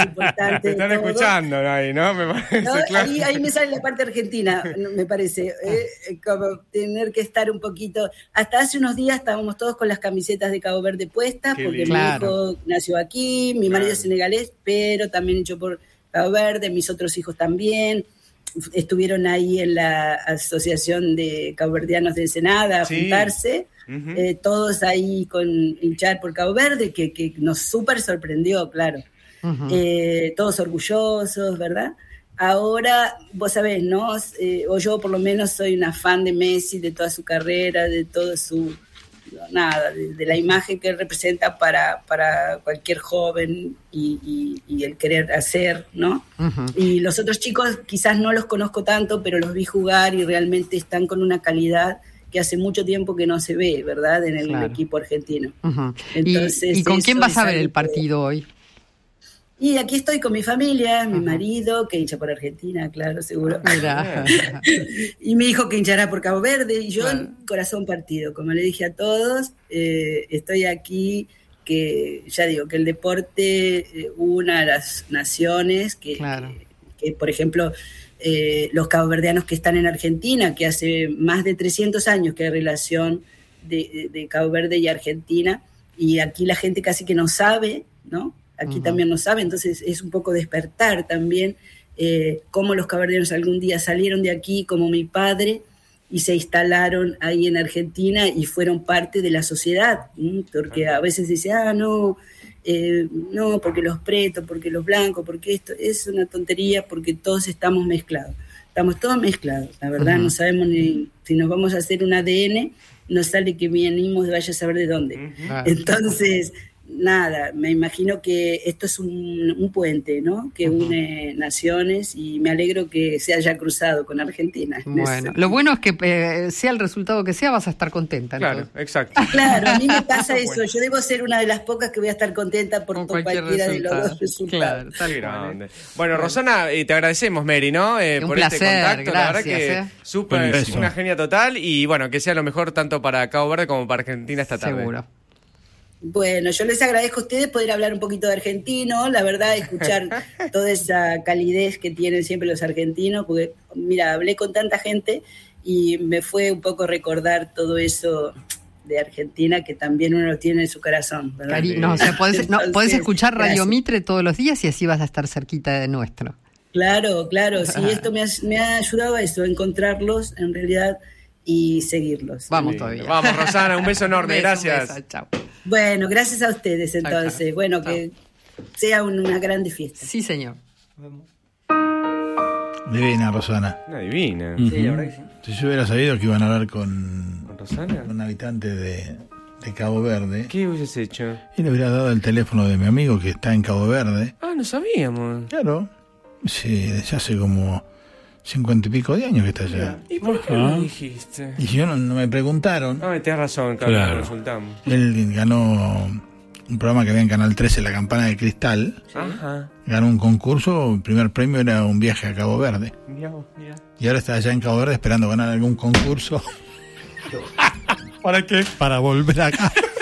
importante. Te están escuchando ahí, ¿no? Me parece, ¿No? claro. Ahí me sale la parte argentina, me parece. Como tener que estar un poquito. Hasta hace unos días estábamos todos con las camisetas de Cabo Verde puestas, Qué porque lindo. mi hijo nació aquí, mi marido es senegalés, pero también hecho por Cabo Verde, mis otros hijos también. Estuvieron ahí en la Asociación de Caboverdianos de Ensenada a juntarse. Uh-huh. Todos ahí con hinchar por Cabo Verde, que nos súper sorprendió, claro. Uh-huh. Todos orgullosos, ¿verdad? Ahora, vos sabés, ¿no? O yo por lo menos soy una fan de Messi, de toda su carrera, de todo su... nada, de la imagen que él representa para cualquier joven y el querer hacer, ¿no? Uh-huh. Y los otros chicos quizás no los conozco tanto, pero los vi jugar y realmente están con una calidad que hace mucho tiempo que no se ve, ¿verdad? En el equipo argentino. Uh-huh. Entonces, ¿Y con quién vas a ver el partido hoy? Y aquí estoy con mi familia, mi marido, que hincha por Argentina, claro, seguro. Y mi hijo que hinchará por Cabo Verde, y yo en corazón partido. Como le dije a todos, estoy aquí, que ya digo, que el deporte una a las naciones, que por ejemplo, los caboverdianos que están en Argentina, que hace más de 300 años que hay relación de Cabo Verde y Argentina, y aquí la gente casi que no sabe, ¿no? Aquí también no sabe, entonces es un poco despertar también cómo los caboverdianos algún día salieron de aquí, como mi padre, y se instalaron ahí en Argentina y fueron parte de la sociedad, porque a veces dice, no, porque los pretos, porque los blancos, porque esto es una tontería, porque todos estamos mezclados, todos mezclados, la verdad. No sabemos ni si nos vamos a hacer un ADN, nos sale que venimos de vaya a saber de dónde. Entonces, nada, me imagino que esto es un puente, ¿no? Que une naciones, y me alegro que se haya cruzado con Argentina. Bueno, lo bueno es que sea el resultado que sea, vas a estar contenta. Claro, entonces. exacto. Claro, a mí me pasa eso. Yo debo ser una de las pocas que voy a estar contenta por cualquiera de los dos resultados. Claro, bueno, Rosana, te agradecemos, Mary, ¿no? Un por placer, este contacto. gracias, la verdad que súper, una genia total, y bueno, que sea lo mejor tanto para Cabo Verde como para Argentina esta tarde. Seguro. Bueno, yo les agradezco a ustedes poder hablar un poquito de argentino, la verdad, escuchar toda esa calidez que tienen siempre los argentinos, porque, mira, hablé con tanta gente y me fue un poco recordar todo eso de Argentina que también uno tiene en su corazón, ¿verdad? Podés escuchar Radio Mitre todos los días y así vas a estar cerquita de nuestro. Claro, sí, esto me ha ayudado a eso, a encontrarlos en realidad y seguirlos. Vamos todavía. Vamos, Rosana, un beso enorme, gracias. Un beso, chao. Bueno, gracias a ustedes entonces. Chao. Bueno, que sea una grande fiesta. Sí, señor. Divina, Rosana. Una divina. Sí, la verdad que sí. Si yo hubiera sabido que iban a hablar con Rosana, un habitante de Cabo Verde. ¿Qué hubieses hecho? Y le hubiera dado el teléfono de mi amigo que está en Cabo Verde. No sabíamos. Claro. Sí, desde hace como 50 y pico de años que está allá. ¿Y por qué lo dijiste? Y yo no me preguntaron. Tenés razón, claro. Consultamos. Él ganó un programa que había en Canal 13, La Campana de Cristal. Ajá. Ganó un concurso, el primer premio era un viaje a Cabo Verde. Mirá. Y ahora está allá en Cabo Verde esperando ganar algún concurso. ¿Para qué? Para volver acá.